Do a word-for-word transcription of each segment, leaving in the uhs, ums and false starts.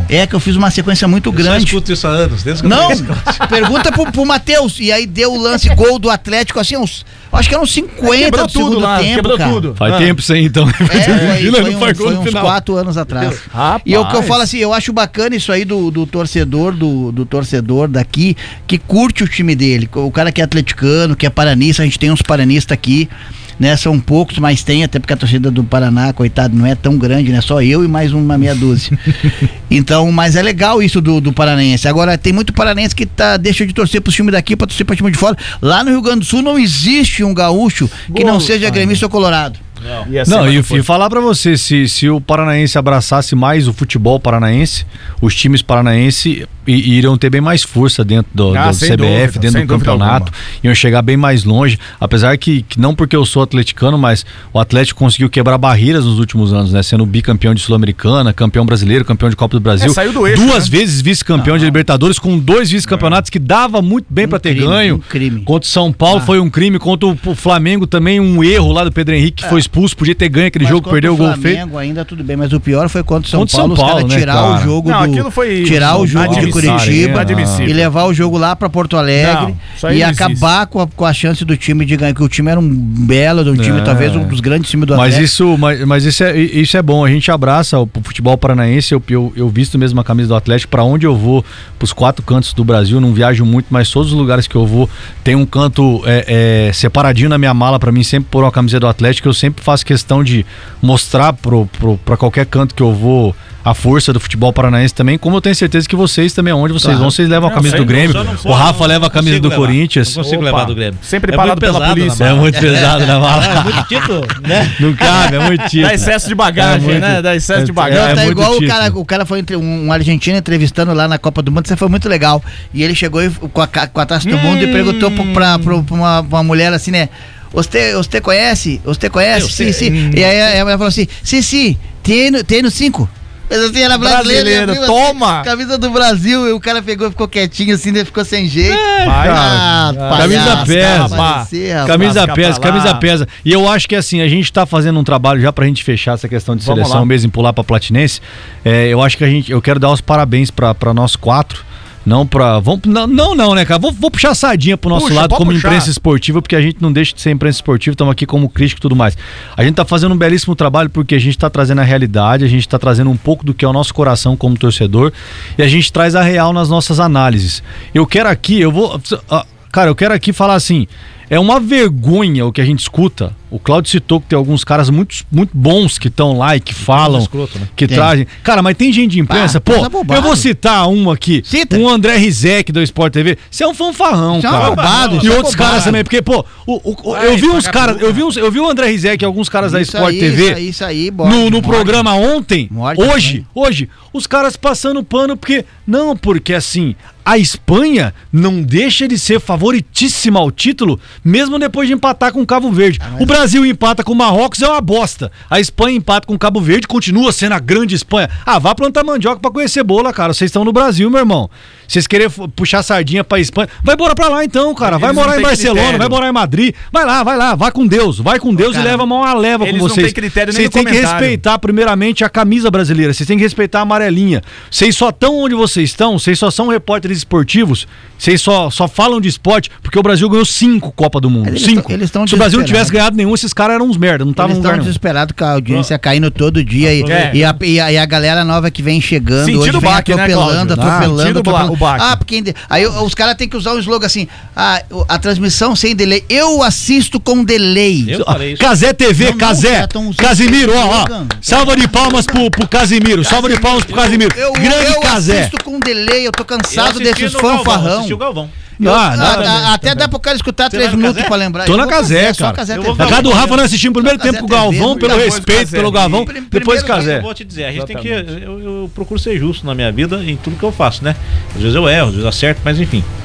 É que eu fiz uma sequência muito eu grande. Eu escuto isso há anos, desde que eu Não, pergunta pro, pro Matheus. E aí deu o lance gol do Atlético, assim, uns. Acho que eram uns cinquenta do segundo lá, tempo, quebrou cara. tudo. Faz ah. tempo sem então. É, foi, foi, um, foi uns quatro anos atrás. Rapaz. E o que eu falo assim, eu acho bacana isso aí do, do torcedor, do, do torcedor daqui, que curte o time dele. O cara que é atleticano, que é paranista, a gente tem uns paranistas aqui, né? São poucos, mas tem, até porque a torcida do Paraná, coitado, não é tão grande, né? Só eu e mais uma meia dúzia. Então, mas é legal isso do, do paranaense. Agora, tem muito paranaense que tá, deixa de torcer pro time daqui pra torcer pro time de fora. Lá no Rio Grande do Sul não existe um gaúcho que Gol, não seja gremista ou colorado. Não, e, não, e, e falar pra você, se, se o paranaense abraçasse mais o futebol paranaense, os times paranaenses iriam ter bem mais força dentro do, ah, do C B F, dúvida, dentro do campeonato, iam chegar bem mais longe, apesar que, que não porque eu sou atleticano, mas o Atlético conseguiu quebrar barreiras nos últimos anos, né? Sendo bicampeão de Sul-Americana, campeão brasileiro, campeão de Copa do Brasil, é, saiu do eixo, duas né? vezes vice-campeão ah, de Libertadores, com dois vice-campeonatos é. que dava muito bem um pra ter crime, ganho. Um crime. Contra o São Paulo ah. foi um crime, contra o Flamengo também um erro lá do Pedro Henrique, que é. foi expulso, podia ter ganho aquele mas jogo, perdeu o gol feito. Flamengo ainda tudo bem, mas o pior foi contra o São contra Paulo, São Paulo, os caras né, tirar cara? o jogo não, do aquilo foi tirar o jogo de Curitiba é. e levar o jogo lá pra Porto Alegre não, e acabar com a, com a chance do time de ganhar, que o time era um belo do time, é. talvez um dos grandes times do mas Atlético. Isso, mas, mas isso, é, isso é bom, a gente abraça o futebol paranaense, eu, eu, eu visto mesmo a camisa do Atlético, pra onde eu vou, pros quatro cantos do Brasil, não viajo muito, mas todos os lugares que eu vou, tem um canto é, é, separadinho na minha mala pra mim sempre pôr uma camisa do Atlético, eu sempre faço questão de mostrar pro, pro, pra qualquer canto que eu vou a força do futebol paranaense também, como eu tenho certeza que vocês também, aonde vocês claro. vão, vocês levam a camisa não, do Grêmio, for, o Rafa não, leva a camisa do levar. Corinthians. Não consigo Opa. levar do Grêmio. Sempre é parado pela polícia. É muito pesado na mala. É muito título, né? Não cabe, é muito título. Dá excesso de bagagem, é muito, né? Dá excesso é, de bagagem. É, tá é igual o cara, o cara foi entre um, um argentino entrevistando lá na Copa do Mundo, isso foi muito legal. E ele chegou e, com, a, com a taça do hum. mundo e perguntou pra, pra, pra, uma, pra uma mulher assim, né? Você, você conhece? Você conhece? Sim, sim. Hum. E aí ela falou assim, sim, sim, tem no, tem no cinco. Mas assim, era brasileiro, brasileiro toma! Assim, camisa do Brasil, e o cara pegou, ficou quietinho assim, ficou sem jeito. É, vai, ah, palhaço, camisa pesa, aparecer, camisa pesa, camisa pesa. E eu acho que assim, a gente tá fazendo um trabalho já pra gente fechar essa questão de Vamos seleção lá. mesmo, pular pra Platinense. É, eu acho que a gente, eu quero dar os parabéns pra, pra nós quatro. Não pra. Vamos, não, não, não, né, cara? Vou, vou puxar a sardinha pro nosso Puxa, lado como puxar. imprensa esportiva, porque a gente não deixa de ser imprensa esportiva, estamos aqui como crítico e tudo mais. A gente tá fazendo um belíssimo trabalho porque a gente tá trazendo a realidade, a gente tá trazendo um pouco do que é o nosso coração como torcedor e a gente traz a real nas nossas análises. Eu quero aqui, eu vou. Cara, eu quero aqui falar assim. É uma vergonha o que a gente escuta. O Cláudio citou que tem alguns caras muito, muito bons que estão lá e que falam, escroto, né? que tem. trazem. Cara, mas tem gente de imprensa, ah, pô, eu vou citar um aqui, Cita. um André Rizek do Sport T V. Você é um fanfarrão, Você cara. É roubado, e outros é caras também, porque, pô, o, o, o, Ai, eu vi uns caras, eu vi uns, eu vi o André Rizek e alguns caras isso da Sport aí, T V isso aí, isso aí, bora, no, no morde, programa ontem, morde, hoje, morde. hoje, os caras passando pano porque, não, porque assim, a Espanha não deixa de ser favoritíssima ao título, mesmo depois de empatar com o Cabo Verde. Ah, mas... O Brasil empata com o Marrocos, é uma bosta. A Espanha empata com o Cabo Verde, continua sendo a grande Espanha. Ah, vá plantar mandioca pra conhecer cebola, cara. Vocês estão no Brasil, meu irmão. Vocês querem puxar sardinha pra Espanha? Vai embora pra lá então, cara. Vai Eles morar em Barcelona, critério. vai morar em Madrid. Vai lá, vai lá, vai com Deus. Vai com Deus Ô, cara, e leva a mão à leva com vocês. Vocês têm que respeitar primeiramente a camisa brasileira. Vocês têm que respeitar a amarelinha. Vocês só estão onde vocês estão. Vocês só são repórteres esportivos. Vocês só, só falam de esporte porque o Brasil ganhou cinco Copa do Mundo. Eles cinco. Eles Se o Brasil não tivesse ganhado nenhum, esses caras eram uns merda. Não estavam Eles estão desesperados com a audiência oh. caindo todo dia e, é. e, a, e, a, e a galera nova que vem chegando Sentido hoje vem baque, atropelando, né, atropelando, atropelando. O baque. Ah, porque aí os caras têm que usar um slogan assim, ah, a transmissão sem delay. Eu assisto com delay. Eu falei isso. Casé T V, não, Casé. Não, Casimiro, ó, ó. Salva de palmas pro, pro Casimiro. Salva de palmas pro Casimiro. Eu, eu, Grande eu Casé. Eu assisto com delay, eu tô cansado eu desses fanfarrão. Assisti o Galvão. Eu, ah, a, a, até dá pro cara escutar três minutos pra lembrar. Tô na Casé, cara. Na casa do Rafa nós assistimos primeiro tempo com o Galvão, pelo respeito pelo Galvão, depois Casé. Eu vou te dizer, a gente tem que, eu, eu procuro ser justo na minha vida em tudo que eu faço, né? Às vezes eu erro, às vezes eu acerto, mas enfim.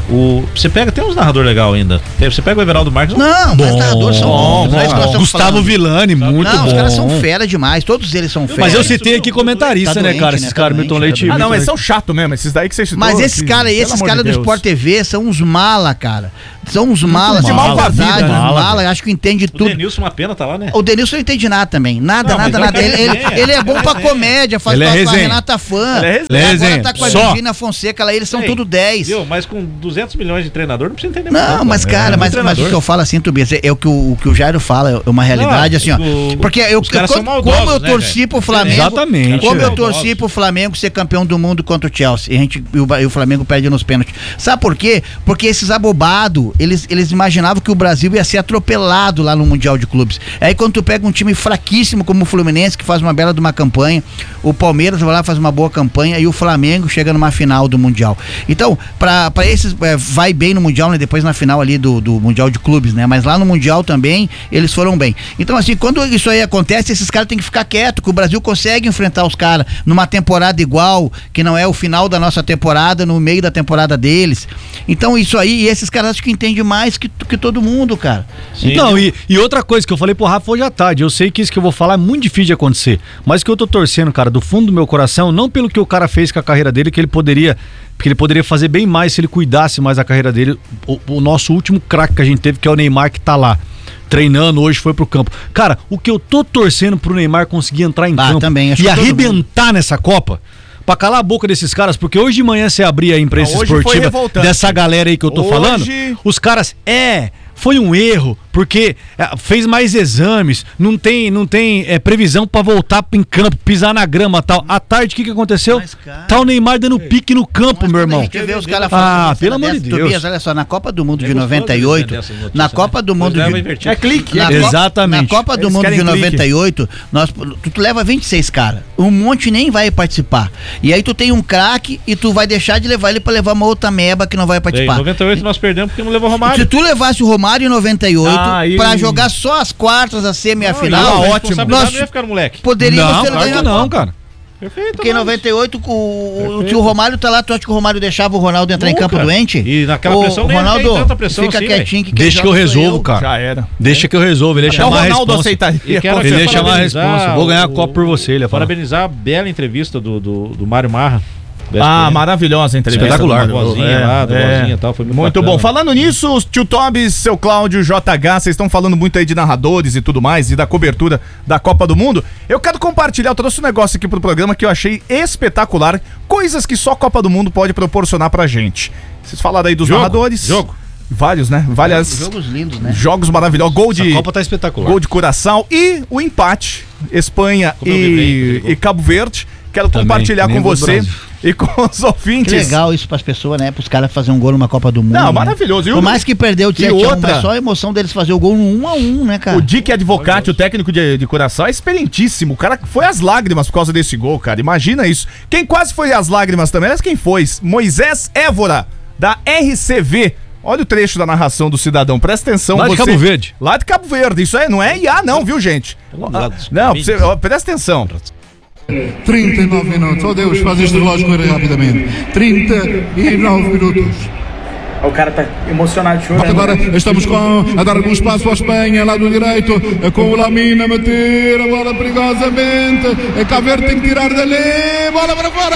O, você pega, tem uns narradores legais ainda. Você pega o Everaldo Marques. Não, bom, mas narradores são bons. bom, bom, bom. Gustavo Villani, muito não, bom. Os caras são fera demais, todos eles são fera. Mas eu citei aqui comentarista, tá né, doente, cara? né? Esses Tá caras, doente, Milton Leite. tá Ah, não, mas são chato mesmo, esses daí que vocês citou. Mas esses caras, esses caras do Sport T V são uns mala, cara. São uns malas, de mal com a vida, verdade, né? uns mala, acho que entende O tudo. Denilson, uma pena, tá lá, né? O Denilson não entende nada também. Nada, Não, nada, mas nada. ele Ele, é ele, resenha, ele é bom ele é pra resenha. comédia, faz Ele é com a resenha. Renata Fã. Ele é resenha. Agora Resenha. tá com a Só. Regina Fonseca lá, eles são Ei, tudo dez. Viu? Mas com duzentos milhões de treinador, não precisa entender Não, nada, mas cara, é, mas, é um mas o treinador. que eu falo assim, Tobias, é, é o que o, o que o Jairo fala, é uma realidade, Não, assim, ó. o- Porque eu, os caras eu- são como maldosos, eu né, torci velho? pro Flamengo, Exatamente, como eu é. torci pro Flamengo ser campeão do mundo contra o Chelsea, e, a gente, e, o, e o Flamengo perde nos pênaltis. Sabe por quê? Porque esses abobados, eles, eles imaginavam que o Brasil ia ser atropelado lá no Mundial de Clubes. Aí quando tu pega um time fraquíssimo como o Fluminense, que faz uma bela de uma campanha, o Palmeiras vai lá, faz uma boa campanha, e o Flamengo chega numa final do Mundial. Então, pra, pra esses, é, vai bem no Mundial, né? Depois na final ali do, do Mundial de Clubes, né? Mas lá no Mundial também, eles foram bem. Então, assim, quando isso aí acontece, esses caras têm que ficar quietos, que o Brasil consegue enfrentar os caras numa temporada igual, que não é o final da nossa temporada, no meio da temporada deles. Então, isso aí, e esses caras acho que entendem mais que, que todo mundo, cara. Sim. Não, e, e outra coisa que eu falei pro Rafa hoje à tarde, eu sei que isso que eu vou falar é muito difícil de acontecer, mas que eu tô torcendo, cara, do fundo do meu coração, não pelo que o cara fez com a carreira dele, que ele poderia, porque ele poderia fazer bem mais se ele cuidasse mais da carreira dele, o, o nosso último craque que a gente teve, que é o Neymar, que tá lá, treinando, hoje foi pro campo. Cara, o que eu tô torcendo pro Neymar conseguir entrar em Ah, campo também, acho e que todo arrebentar nessa Copa, pra calar a boca desses caras, porque hoje de manhã você abria a imprensa Ah, hoje foi esportiva revoltante. dessa galera aí que eu tô Hoje- falando, os caras, é, foi um erro, porque é, fez mais exames, não tem, não tem é, previsão pra voltar em campo, pisar na grama e tal. À tarde, o que que aconteceu? Mas, cara- Tá o Neymar dando pique no campo, Mas meu quando irmão. A gente vê os caras Ah, falando pelo amor de Deus. Tobias, olha só, na Copa do Mundo É de gostoso noventa e eles oito, venderem essas notícias, na né? Copa do Eles Mundo levam de invertido. É clique. Na é. Copa- Exatamente. Na Copa do Eles Mundo querem de clique. noventa e oito, nós, tu, tu leva vinte e seis caras. Um monte nem vai participar. E aí tu tem um craque e tu vai deixar de levar ele pra levar uma outra meba que não vai Em participar. noventa e oito nós perdemos porque não levou o Se Romário. tu levasse o Romário em noventa e oito Ah, e- pra jogar só as quartas, a semi e a Não, final, a ótimo. responsabilidade nós não ia ficar no moleque. poderíamos Não, ter claro que ganho a não, Copa. cara. Perfeito. Porque em mas- noventa e oito, o, o, Perfeito. se o Romário tá lá, tu acha que o Romário deixava o Ronaldo entrar Nunca. em campo doente? E naquela Ô, pressão nem Ronaldo, tem tanta pressão fica assim, quietinho que quem Deixa que eu joga sou resolvo, cara. Já era. Deixa que eu resolvo, ele ia Até o chamar a Ronaldo responsa. aceitaria. E quero Ele ia aqui chamar a parabenizar responsa. Vou ganhar a o- Copa por você, ele ia falar. Parabenizar a bela entrevista do, do, do Mário Marra. Ah, maravilhosa a entrevista. Espetacular. do Mario. Vozinha lá, do vozinha e tal, foi muito Muito bacana. bom. Falando nisso, tio Tobis, seu Cláudio, J H, vocês estão falando muito aí de narradores e tudo mais, e da cobertura da Copa do Mundo. Eu quero compartilhar, eu trouxe um negócio aqui pro programa que eu achei espetacular, coisas que só a Copa do Mundo pode proporcionar pra gente. Vocês falaram aí dos Jogo, narradores. jogo. Vários, né? Várias... Jogos lindos, né? Jogos maravilhosos. Gol de... A Copa tá espetacular. Gol de coração e o empate, Espanha Como eu vibrei com e, aquele gol. e Cabo Verde. Quero Também, compartilhar nem com gol do você Brasil. e com os ouvintes. Que legal isso pras pessoas, né? Pros caras fazerem um gol numa Copa do Mundo. Não, né? maravilhoso. E o- Por mais que perdeu de e sete a um, outra- mas só a emoção deles fazer o gol no um a um, né, cara? O Dick Advocati, o técnico de, de coração, é experientíssimo. O cara foi às lágrimas por causa desse gol, cara. Imagina isso. Quem quase foi às lágrimas também, mas quem foi? Moisés Évora, da R C V. Olha o trecho da narração do cidadão, presta atenção. Lá de você- Cabo Verde. Lá de Cabo Verde, isso aí não é I A não, viu, gente? do lado dos Não, caminhos. você, ó, presta atenção. trinta e nove minutos. Oh Deus, faz este relógio correr rapidamente. trinta e nove minutos. O cara tá emocionado, chorando. Agora estamos com, a dar algum espaço à Espanha, lado direito, com o Lamina a meter a bola perigosamente. É Cabo Verde tem que tirar dali. Bola para fora.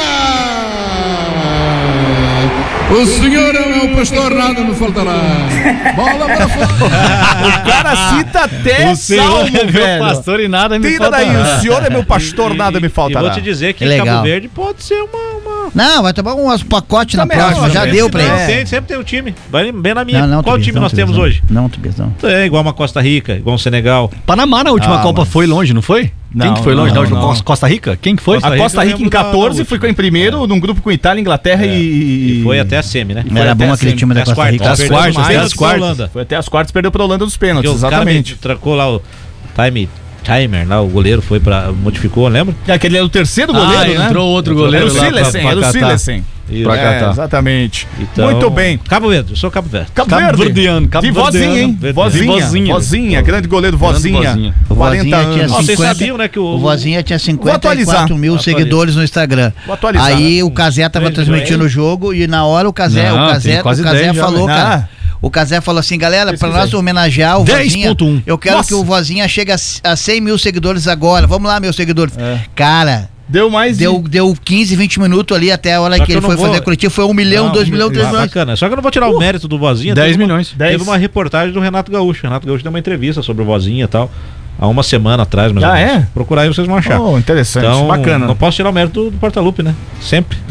O senhor é o pastor, nada me faltará. Bola para fora. O cara cita até O senhor salmo, é meu velho. pastor e nada me Tira daí, faltará. o senhor é meu pastor, nada me E faltará. vou te dizer que, Que legal. Cabo Verde pode ser uma... uma... Não, vai tomar uns pacotes na Também próxima, acho, já também. deu pra Não, eles. tem, sempre tem um time. Vai bem na minha. Não, não, Qual Tobias, time não, nós Tobias, temos não. hoje? Não, Tobias, não. É igual uma Costa Rica, igual um Senegal. Panamá na última Ah, Copa mas- foi longe, não foi? Quem Não, que foi longe não, da última não. Costa- Costa Rica? Quem que foi? A Costa eu Rica em lembro da- catorze da ficou em primeiro, num grupo com Itália, Inglaterra e... E foi até a semi, né? foi Era até bom a aquele semi. time da As Costa Rica. quartas, As perdeu quartas, mais até antes as da quartas. Holanda. Foi até as quartas, perdeu pra Holanda nos pênaltis, Porque os caras exatamente. me trocou lá o time timer, lá o goleiro foi pra... modificou, lembra? É, aquele era o terceiro Ah, goleiro, né? entrou outro goleiro Era o lá Silesen, pra- era o pra catar. Silesen. Isso. Pra É, Catar. exatamente. Então, Muito bem. Cabo Verde, eu sou Cabo Verde. Cabo, Cabo Verde. Verdeano, Cabo De vozinha, hein? Verdeano. Vozinha. Vozinha. Vozinha, grande goleiro Grande Vozinha. Vozinha. O quarenta Vozinha tinha anos. Vocês cinquenta, sabiam, né, que o- o Vozinha tinha atualizar. cinquenta e quatro mil Atualiza. seguidores no Instagram. Vou atualizar, Aí né? o Casé tava Três transmitindo milhões. o jogo e na hora o Casé, Não, o Casé, tem quase o Casé dez já, falou, né? cara. O Casé falou assim, galera, pra Pesquisa nós aí. homenagear o dez Vozinha, ponto um. eu quero Nossa. que o Vozinha chegue a, a cem mil seguidores agora. Vamos lá, meus seguidores. Cara, Deu mais de- deu, deu quinze, vinte minutos ali até a hora Só que que ele eu não foi vou- fazer a coletiva. Foi um milhão, Não, dois milhões, três Ah, milhões. bacana. Só que eu não vou tirar o mérito do Vozinha. dez Teve uma- milhões. dez. Teve uma reportagem do Renato Gaúcho. O Renato Gaúcho deu uma entrevista sobre o Vozinha e tal. Há uma semana atrás, mais Ah, ou menos. é? Procurar aí, vocês vão achar. Oh, interessante, Então, bacana. não posso tirar o mérito do, do Portalupe, né? Sempre.